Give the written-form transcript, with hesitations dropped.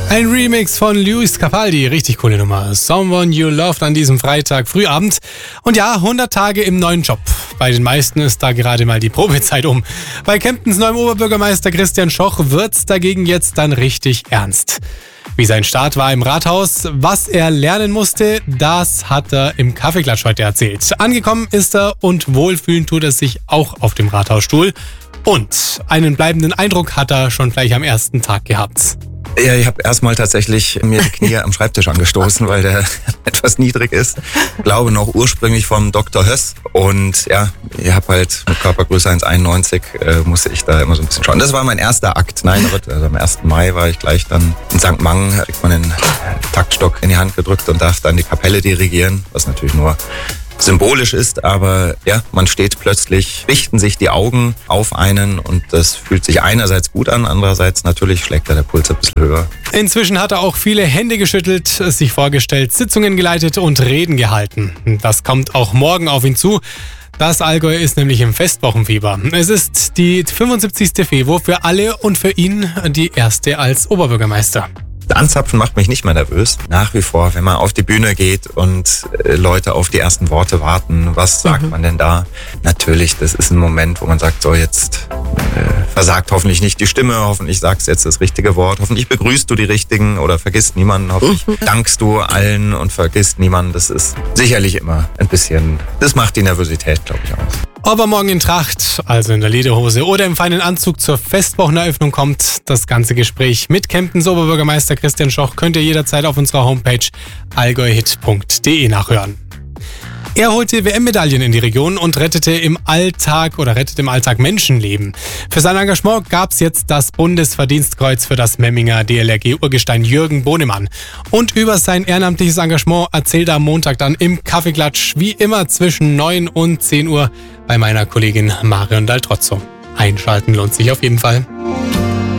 Ein Remix von Luis Capaldi, richtig coole Nummer. Someone You Loved an diesem Freitag Frühabend. Und ja, 100 Tage im neuen Job. Bei den meisten ist da gerade mal die Probezeit um. Bei Kemptens neuem Oberbürgermeister Christian Schoch wird's dagegen jetzt dann richtig ernst. Wie sein Start war im Rathaus, was er lernen musste, das hat er im Kaffeeklatsch heute erzählt. Angekommen ist er und wohlfühlen tut er sich auch auf dem Rathausstuhl. Und einen bleibenden Eindruck hat er schon gleich am ersten Tag gehabt. Ja, ich habe erstmal tatsächlich mir die Knie am Schreibtisch angestoßen, weil der etwas niedrig ist. Ich glaube noch ursprünglich vom Dr. Höss. Und ja, ich habe halt mit Körpergröße 1,91 musste ich da immer so ein bisschen schauen. Das war mein erster Akt. Nein, also am 1. Mai war ich gleich dann in St. Mang, kriegt man den Taktstock in die Hand gedrückt und darf dann die Kapelle dirigieren, was natürlich nur symbolisch ist, aber ja, man steht plötzlich, richten sich die Augen auf einen und das fühlt sich einerseits gut an, andererseits natürlich schlägt da der Puls ein bisschen höher. Inzwischen hat er auch viele Hände geschüttelt, sich vorgestellt, Sitzungen geleitet und Reden gehalten. Das kommt auch morgen auf ihn zu. Das Allgäu ist nämlich im Festwochenfieber. Es ist die 75. Fevo für alle und für ihn die erste als Oberbürgermeister. Anzapfen macht mich nicht mehr nervös. Nach wie vor, wenn man auf die Bühne geht und Leute auf die ersten Worte warten, was sagt man denn da? Natürlich, das ist ein Moment, wo man sagt, so jetzt versagt hoffentlich nicht die Stimme, hoffentlich sagst du jetzt das richtige Wort, hoffentlich begrüßt du die Richtigen oder vergisst niemanden, hoffentlich dankst du allen und vergisst niemanden. Das ist sicherlich immer ein bisschen, das macht die Nervosität, glaube ich, aus. Ob er morgen in Tracht, also in der Lederhose oder im feinen Anzug zur Festwocheneröffnung kommt, das ganze Gespräch mit Kemptens Oberbürgermeister Christian Schoch könnt ihr jederzeit auf unserer Homepage allgäuhit.de nachhören. Er holte WM-Medaillen in die Region und rettet im Alltag Menschenleben. Für sein Engagement gab es jetzt das Bundesverdienstkreuz für das Memminger DLRG-Urgestein Jürgen Bohnemann. Und über sein ehrenamtliches Engagement erzählt er am Montag dann im Kaffeeklatsch, wie immer zwischen 9 und 10 Uhr bei meiner Kollegin Marion Daltrozzo. Einschalten lohnt sich auf jeden Fall.